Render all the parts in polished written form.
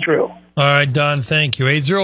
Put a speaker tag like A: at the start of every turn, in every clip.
A: true.
B: All right, Don, thank you.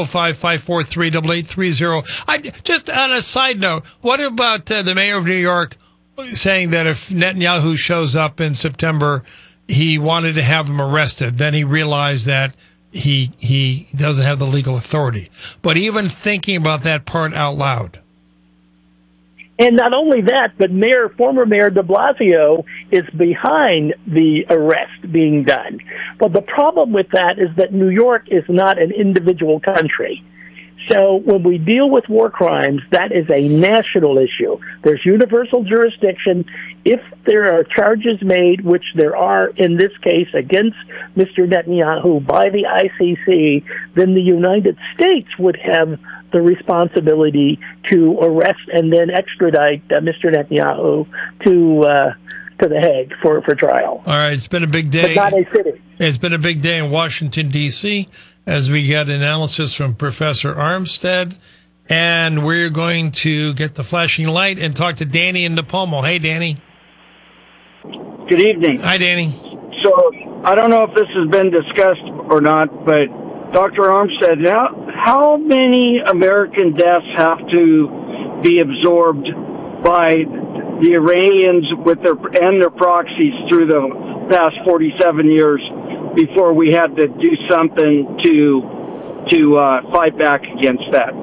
B: 805-543-8830. Just on a side note, what about the mayor of New York saying that if Netanyahu shows up in September, he wanted to have him arrested. Then he realized that he doesn't have the legal authority. But even thinking about that part out loud.
A: And not only that, but former Mayor de Blasio is behind the arrest being done. But the problem with that is that New York is not an individual country. So when we deal with war crimes, that is a national issue. There's universal jurisdiction. If there are charges made, which there are in this case against Mr. Netanyahu by the ICC, then the United States would have the responsibility to arrest and then extradite Mr. Netanyahu to The Hague for trial.
B: All right, it's been a big day.
A: But not a city.
B: It's been a big day in Washington, D.C., as we get analysis from Professor Armstead. And we're going to get the flashing light and talk to Danny in Napomo. Hey, Danny.
C: Good evening.
B: Hi, Danny.
C: So, I don't know if this has been discussed or not, but Dr. Armstead, how many American deaths have to be absorbed by the Iranians and their proxies through the past 47 years before we had to do something to fight back against that?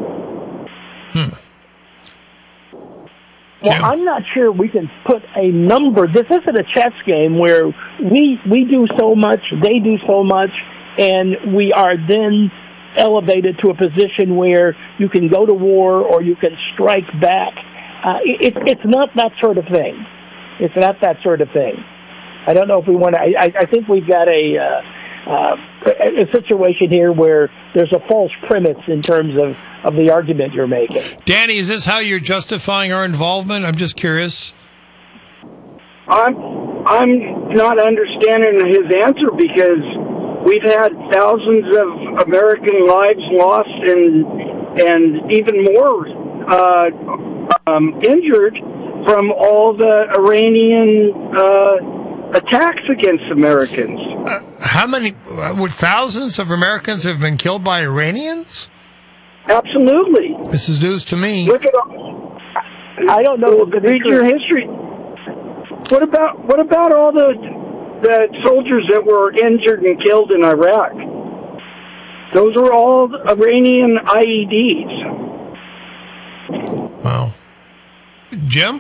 A: Well, I'm not sure we can put a number. This isn't a chess game where we do so much, they do so much, and we are then elevated to a position where you can go to war or you can strike back. It's not that sort of thing. It's not that sort of thing. I don't know if we want to. I think we've got a situation here where there's a false premise in terms of the argument you're making.
B: Danny, is this how you're justifying our involvement? I'm just curious.
C: I'm not understanding his answer because we've had thousands of American lives lost and even more injured from all the Iranian attacks against Americans.
B: How many? Thousands of Americans have been killed by Iranians?
C: Absolutely.
B: This is news to me.
C: Look at
A: I don't know.
C: Read your history. What about all the soldiers that were injured and killed in Iraq? Those were all Iranian IEDs.
B: Wow. Jim?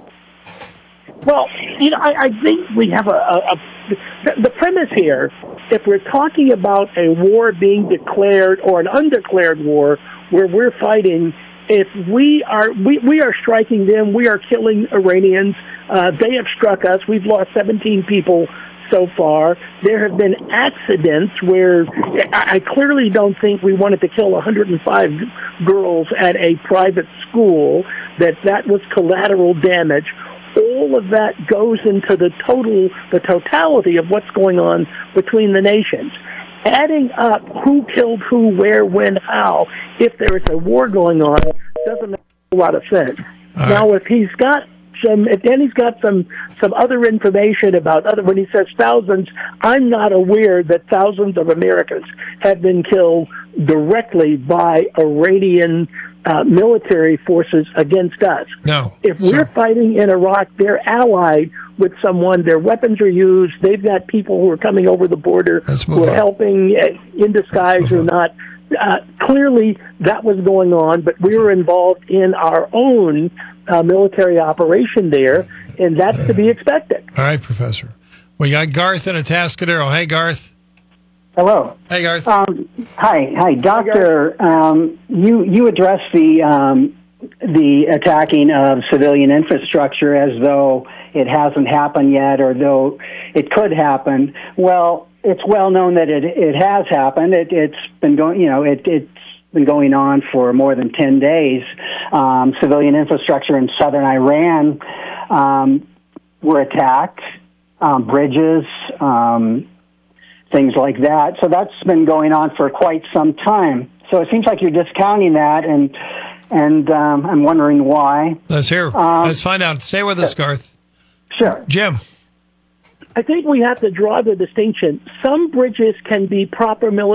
A: Well, I think we have the premise here, if we're talking about a war being declared or an undeclared war where we're fighting, if we are striking them, we are killing Iranians. They have struck us. We've lost 17 people so far. There have been accidents where I clearly don't think we wanted to kill 105 girls at a private school, that was collateral damage. All of that goes into the totality of what's going on between the nations. Adding up who killed who, where, when, how, if there is a war going on, doesn't make a lot of sense. Now, if Danny's got some other information about when he says thousands, I'm not aware that thousands of Americans have been killed directly by Iranian military forces against us.
B: No.
A: If we're fighting in Iraq, they're allied with someone. Their weapons are used. They've got people who are coming over the border who are helping in disguise or not. Clearly, that was going on, but we were involved in our own military operation there, and that's to be expected.
B: All right, Professor. We got Garth in Atascadero. Hey, Garth.
D: Hello.
B: Hey, Garth.
D: Hi, Doctor. You addressed the attacking of civilian infrastructure as though it hasn't happened yet, or though it could happen. Well, it's well known that it has happened. It's been going. It's been going on for more than 10 days. Civilian infrastructure in southern Iran were attacked. Bridges. Things like that. So that's been going on for quite some time. So it seems like you're discounting that, and I'm wondering why.
B: Let's hear. Let's find out. Stay with us, Garth.
D: Sure.
B: Jim.
A: I think we have to draw the distinction. Some bridges can be proper military